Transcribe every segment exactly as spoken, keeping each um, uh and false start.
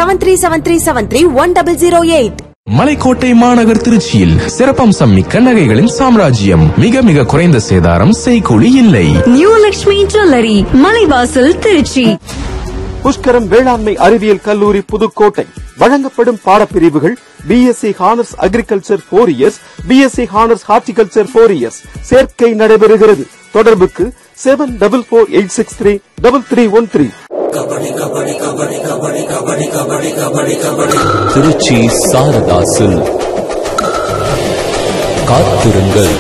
Seven three seven three seven three one double zero eight. மலைக்கோட்டை மாநகர் திருச்சியில் சிறப்பம்சம் மிக்க நகைகளின் சாம்ராஜ்யம். மிக மிக குறைந்த சேதாரம், செய்கூலி இல்லை. New Lakshmi jewellery, Malaivasal, Trichy. புஷ்கரம் வேளாண்மை அறிவியல் கல்லூரி புதுக்கோட்டை வழங்கப்படும் பாடப்பிரிவுகள் BSc honours agriculture four years, BSc honours horticulture four years. சேர்க்கை நடைபெறுகிறது. தொடர்புக்கு seven double four eight six three double three one three. Trichy சாரதாசில் காத்திருங்கள்.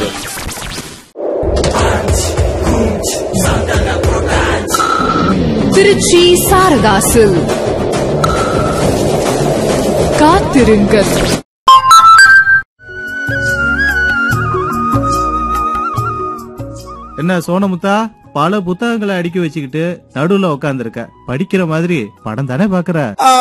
திருச்சி சாரதாசில் காத்திருங்கள். என்ன சோனமுத்தா, பல புத்தகங்களை அடுக்கி வச்சுக்கிட்டு நடுவுல உட்கார்ந்து இருக்க. படிக்கிற மாதிரி படம் தானே பாக்குற?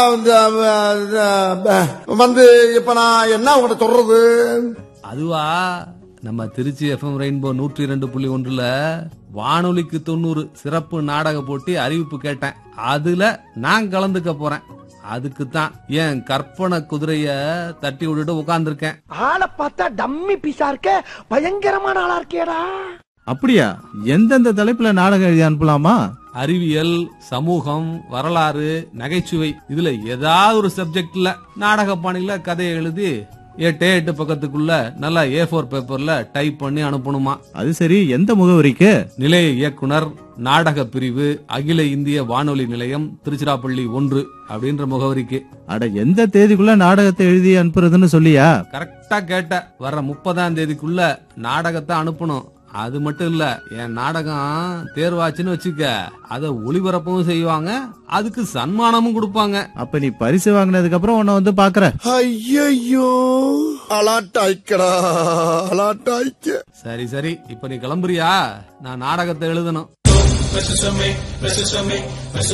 வந்து இப்ப நான் என்ன உங்கள்ட்ட சொல்றது? அதுவா, நம்ம திருச்சி எஃப்எம் ரெயின்போ நூற்றி இரண்டு புள்ளி ஒன்றுல வானொலிக்கு தொண்ணூறு சிறப்பு நாடக போட்டி அறிவிப்பு கேட்டேன். அதுல நான் கலந்துக்க போறேன். அதுக்குத்தான் என் கற்பனை குதிரைய தட்டி விட்டுட்டு உட்கார்ந்து இருக்கேன். ஆளை பார்த்தா டம்மி பீஸா இருக்க, பயங்கரமான ஆளா இருக்கேடா. அப்படியா? எந்தெந்த தலைப்புல நாடகம் எழுதி அனுப்பலாமா? அறிவியல், சமூகம், வரலாறு, நகைச்சுவை, இதுல ஏதாவது ஒரு சப்ஜெக்ட்ல நாடக பாணியில கதையை எழுதி எட்டு எட்டு பக்கத்துக்குள்ள நல்லா ஏ ஃபோர் பேப்பர்ல டைப் பண்ணி அனுப்பணுமா. அது சரி, எந்த முகவரிக்கு? நிலைய இயக்குனர், நாடக பிரிவு, அகில இந்திய வானொலி நிலையம், திருச்சிராப்பள்ளி ஒன்று அப்படின்ற முகவரிக்கு. அட, எந்த தேதிக்குள்ள நாடகத்தை எழுதி அனுப்புறதுன்னு சொல்லியா? கரெக்டா கேட்ட. வர முப்பதாம் தேதிக்குள்ள நாடகத்தை அனுப்பணும். அது மட்டும் இல்ல, என் நாடகம் தேர்வாச்சுன்னு வச்சுக்க, அத ஒளிபரப்பவும் செய்வாங்க, அதுக்கு சன்மானமும் கொடுப்பாங்க. அப்ப நீ பரிசு வாங்கினதுக்கு அப்புறம் உன்னை வந்து பாக்குற. ஐயோ, அலாட்டாய்க்கடா, அலாட்டாய்க்க. சரி சரி, இப்ப நீ கிளம்புறியா? நான் நாடகத்தை எழுதணும்.